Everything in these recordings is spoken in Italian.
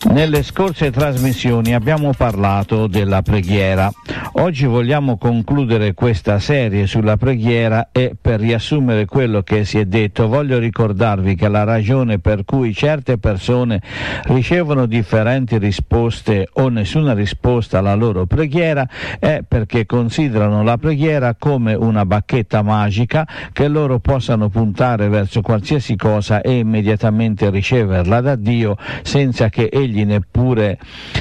Nelle scorse trasmissioni abbiamo parlato della preghiera. Oggi vogliamo concludere questa serie sulla preghiera e, per riassumere quello che si è detto, voglio ricordarvi che la ragione per cui certe persone ricevono differenti risposte o nessuna risposta alla loro preghiera è perché considerano la preghiera come una bacchetta magica che loro possano puntare verso qualsiasi cosa e immediatamente riceverla da Dio senza che egli neppure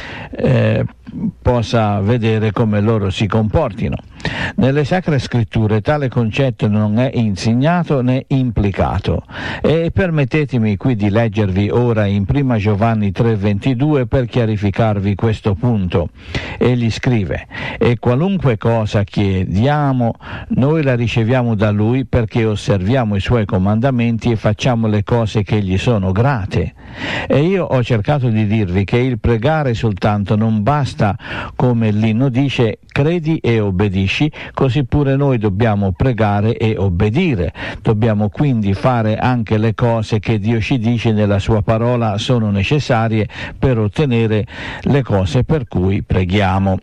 possa vedere come loro si comportino. Nelle Sacre Scritture tale concetto non è insegnato né implicato, e permettetemi qui di leggervi ora in 1 Giovanni 3,22 per chiarificarvi questo punto. Egli scrive: e qualunque cosa chiediamo noi la riceviamo da Lui, perché osserviamo i Suoi comandamenti e facciamo le cose che gli sono grate. E io ho cercato di dirvi che il pregare soltanto non basta, come l'inno dice: credi e obbedisci, così pure noi dobbiamo pregare e obbedire. Dobbiamo quindi fare anche le cose che Dio ci dice nella sua parola sono necessarie per ottenere le cose per cui preghiamo.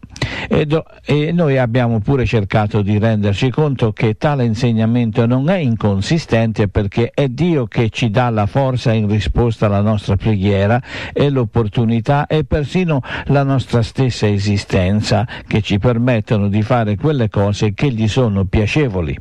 E noi abbiamo pure cercato di renderci conto che tale insegnamento non è inconsistente, perché è Dio che ci dà la forza in risposta alla nostra preghiera e l'opportunità e persino la nostra stessa esistenza che ci permettono di fare quelle cose che gli sono piacevoli.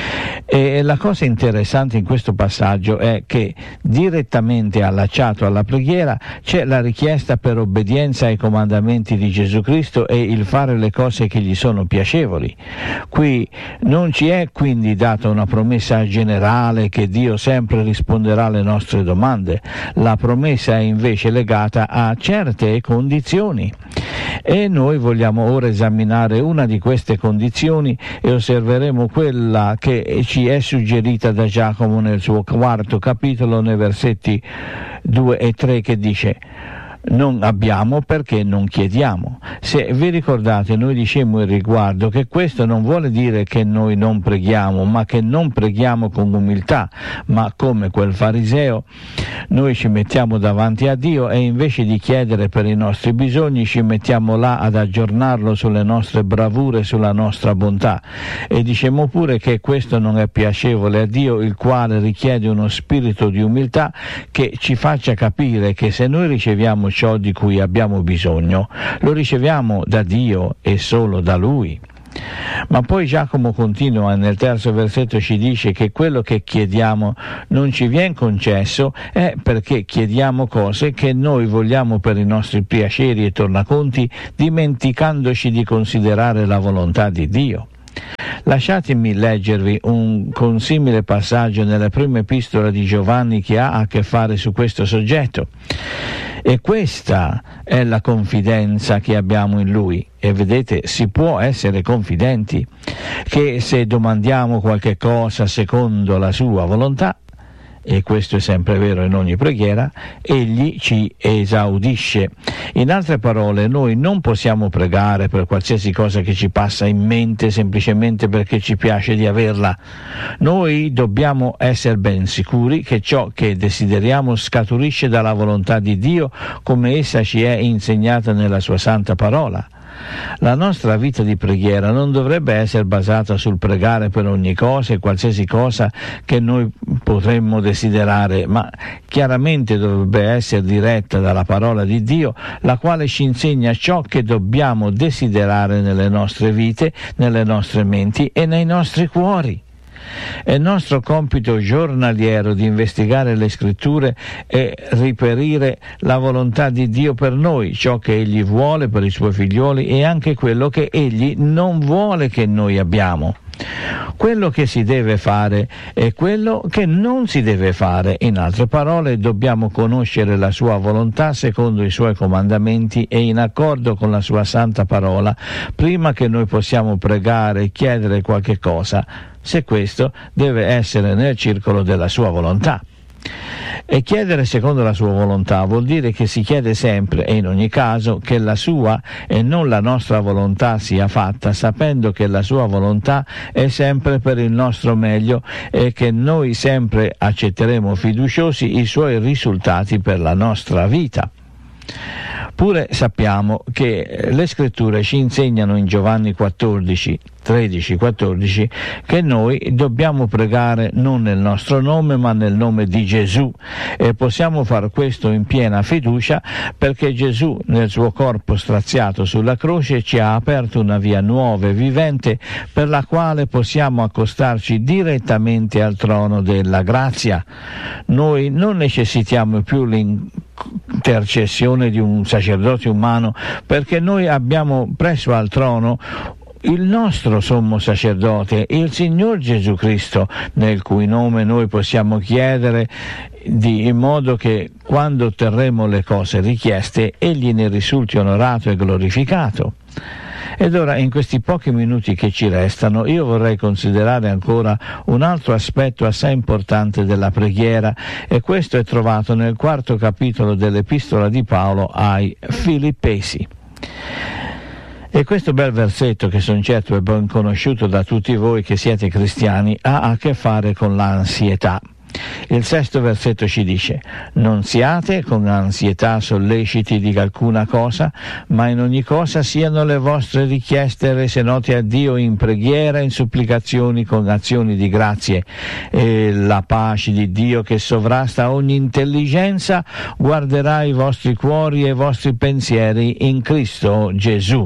E la cosa interessante in questo passaggio è che direttamente allacciato alla preghiera c'è la richiesta per obbedienza ai comandamenti di Gesù Cristo e il fare le cose che gli sono piacevoli. Qui non ci è quindi data una promessa generale che Dio sempre risponderà alle nostre domande. La promessa è invece legata a certe condizioni. E noi vogliamo ora esaminare una di queste condizioni e osserveremo quella che ci è suggerita da Giacomo nel suo 4º capitolo, nei versetti 2 e 3, che dice: non abbiamo perché non chiediamo. Se vi ricordate, noi dicemmo in riguardo che questo non vuole dire che noi non preghiamo, ma che non preghiamo con umiltà, ma come quel fariseo noi ci mettiamo davanti a Dio e invece di chiedere per i nostri bisogni ci mettiamo là ad aggiornarlo sulle nostre bravure, sulla nostra bontà. E dicemmo pure che questo non è piacevole a Dio, il quale richiede uno spirito di umiltà che ci faccia capire che se noi riceviamo ciò di cui abbiamo bisogno, lo riceviamo da Dio e solo da Lui. Ma poi Giacomo continua nel 3° versetto, ci dice che quello che chiediamo non ci viene concesso è perché chiediamo cose che noi vogliamo per i nostri piaceri e tornaconti, dimenticandoci di considerare la volontà di Dio. Lasciatemi leggervi un consimile passaggio nella prima epistola di Giovanni che ha a che fare su questo soggetto. E questa è la confidenza che abbiamo in Lui. E vedete, si può essere confidenti che se domandiamo qualche cosa secondo la sua volontà, e questo è sempre vero in ogni preghiera, egli ci esaudisce. In altre parole, noi non possiamo pregare per qualsiasi cosa che ci passa in mente semplicemente perché ci piace di averla. Noi dobbiamo essere ben sicuri che ciò che desideriamo scaturisce dalla volontà di Dio, come essa ci è insegnata nella sua santa parola. La nostra vita di preghiera non dovrebbe essere basata sul pregare per ogni cosa e qualsiasi cosa che noi potremmo desiderare, ma chiaramente dovrebbe essere diretta dalla parola di Dio, la quale ci insegna ciò che dobbiamo desiderare nelle nostre vite, nelle nostre menti e nei nostri cuori. È nostro compito giornaliero di investigare le Scritture e riperire la volontà di Dio per noi, ciò che Egli vuole per i Suoi figlioli e anche quello che Egli non vuole che noi abbiamo. Quello che si deve fare e quello che non si deve fare. In altre parole, dobbiamo conoscere la Sua volontà secondo i Suoi comandamenti e in accordo con la Sua santa parola, prima che noi possiamo pregare e chiedere qualche cosa, se questo deve essere nel circolo della Sua volontà. E chiedere secondo la sua volontà vuol dire che si chiede sempre e in ogni caso che la sua e non la nostra volontà sia fatta, sapendo che la sua volontà è sempre per il nostro meglio e che noi sempre accetteremo fiduciosi i suoi risultati per la nostra vita. Pure sappiamo che le scritture ci insegnano in Giovanni 13-14 che noi dobbiamo pregare non nel nostro nome ma nel nome di Gesù, e possiamo fare questo in piena fiducia perché Gesù nel suo corpo straziato sulla croce ci ha aperto una via nuova e vivente per la quale possiamo accostarci direttamente al trono della grazia. Noi non necessitiamo più l'intercessione di un sacerdote umano, perché noi abbiamo presso al trono il nostro sommo sacerdote, il Signor Gesù Cristo, nel cui nome noi possiamo chiedere in modo che quando otterremo le cose richieste egli ne risulti onorato e glorificato. Ed ora, in questi pochi minuti che ci restano, io vorrei considerare ancora un altro aspetto assai importante della preghiera, e questo è trovato nel 4º capitolo dell'Epistola di Paolo ai Filippesi. E questo bel versetto, che sono certo è ben conosciuto da tutti voi che siete cristiani, ha a che fare con l'ansietà. Il 6º versetto ci dice: non siate con ansietà solleciti di alcuna cosa, ma in ogni cosa siano le vostre richieste rese note a Dio in preghiera e in supplicazioni con azioni di grazie, e la pace di Dio, che sovrasta ogni intelligenza, guarderà i vostri cuori e i vostri pensieri in Cristo Gesù.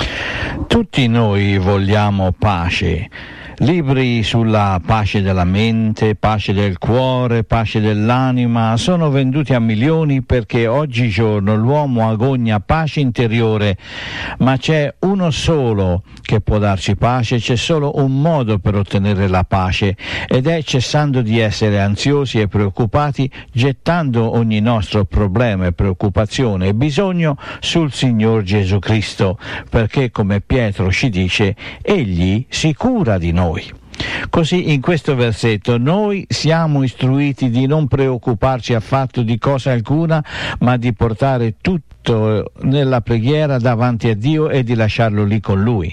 Tutti noi vogliamo pace. Libri sulla pace della mente, pace del cuore, pace dell'anima sono venduti a milioni, perché oggigiorno l'uomo agogna pace interiore, ma c'è uno solo che può darci pace, c'è solo un modo per ottenere la pace, ed è cessando di essere ansiosi e preoccupati, gettando ogni nostro problema e preoccupazione e bisogno sul Signor Gesù Cristo, perché, come Pietro ci dice, egli si cura di noi. Così in questo versetto noi siamo istruiti di non preoccuparci affatto di cosa alcuna, ma di portare tutto nella preghiera davanti a Dio e di lasciarlo lì con Lui.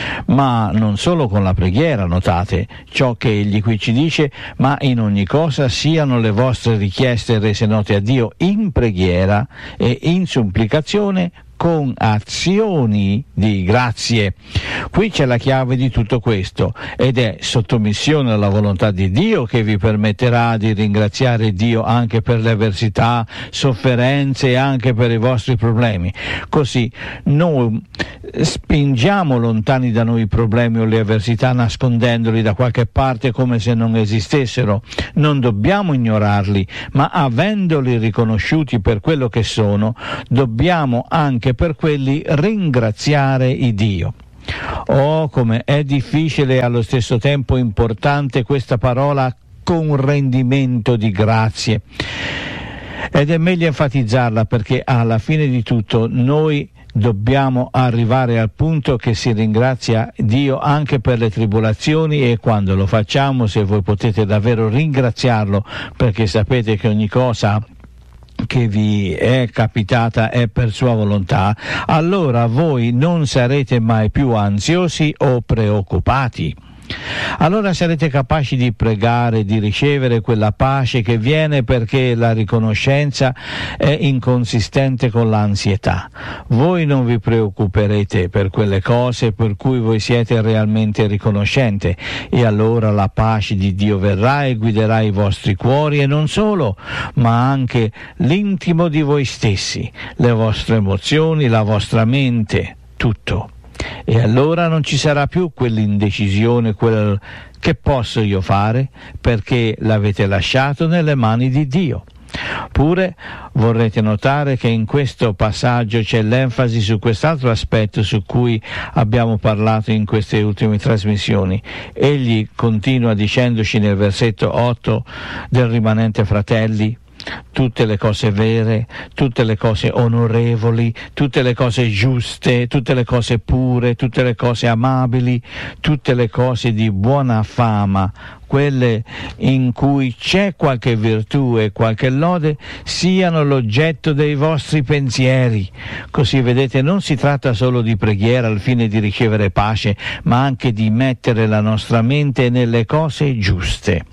Ma non solo con la preghiera, notate ciò che egli qui ci dice: ma in ogni cosa siano le vostre richieste rese note a Dio in preghiera e in supplicazione con azioni di grazie. Qui c'è la chiave di tutto questo, ed è sottomissione alla volontà di Dio che vi permetterà di ringraziare Dio anche per le avversità, sofferenze e anche per i vostri problemi. Così noi spingiamo lontani da noi i problemi o le avversità, nascondendoli da qualche parte come se non esistessero. Non dobbiamo ignorarli, ma avendoli riconosciuti per quello che sono, dobbiamo anche per quelli ringraziare il Dio. Oh, come è difficile e allo stesso tempo importante questa parola con rendimento di grazie. Ed è meglio enfatizzarla, perché alla fine di tutto noi dobbiamo arrivare al punto che si ringrazia Dio anche per le tribolazioni, e quando lo facciamo, se voi potete davvero ringraziarlo, perché sapete che ogni cosa che vi è capitata è per sua volontà, allora voi non sarete mai più ansiosi o preoccupati. Allora sarete capaci di pregare, di ricevere quella pace che viene perché la riconoscenza è inconsistente con l'ansietà. Voi non vi preoccuperete per quelle cose per cui voi siete realmente riconoscenti, e allora la pace di Dio verrà e guiderà i vostri cuori, e non solo, ma anche l'intimo di voi stessi, le vostre emozioni, la vostra mente, tutto. E allora non ci sarà più quell'indecisione, quel che posso io fare, perché l'avete lasciato nelle mani di Dio. Pure vorrete notare che in questo passaggio c'è l'enfasi su quest'altro aspetto su cui abbiamo parlato in queste ultime trasmissioni. Egli continua dicendoci nel versetto 8 del rimanente fratelli: tutte le cose vere, tutte le cose onorevoli, tutte le cose giuste, tutte le cose pure, tutte le cose amabili, tutte le cose di buona fama, quelle in cui c'è qualche virtù e qualche lode, siano l'oggetto dei vostri pensieri. Così vedete, non si tratta solo di preghiera al fine di ricevere pace, ma anche di mettere la nostra mente nelle cose giuste.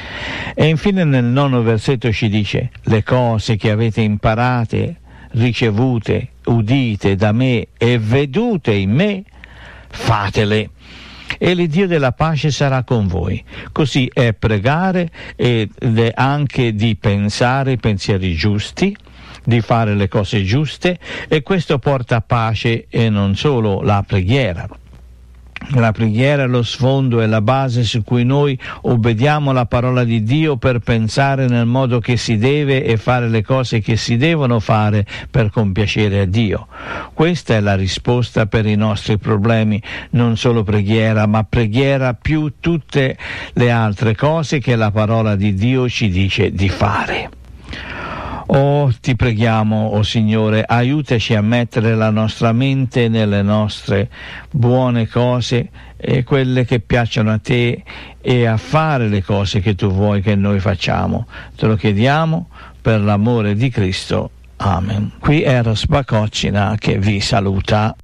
E infine nel 9° versetto ci dice: le cose che avete imparate, ricevute udite da me e vedute in me, fatele. E l'Iddio della pace sarà con voi. Così è pregare ed è anche di pensare pensieri giusti, di fare le cose giuste, e questo porta pace e non solo la preghiera. La preghiera è lo sfondo e la base su cui noi obbediamo la parola di Dio per pensare nel modo che si deve e fare le cose che si devono fare per compiacere a Dio. Questa è la risposta per i nostri problemi, non solo preghiera, ma preghiera più tutte le altre cose che la parola di Dio ci dice di fare. Oh, ti preghiamo, oh Signore, aiutaci a mettere la nostra mente nelle nostre buone cose e quelle che piacciono a te, e a fare le cose che tu vuoi che noi facciamo. Te lo chiediamo per l'amore di Cristo. Amen. Qui era Sbacocina che vi saluta.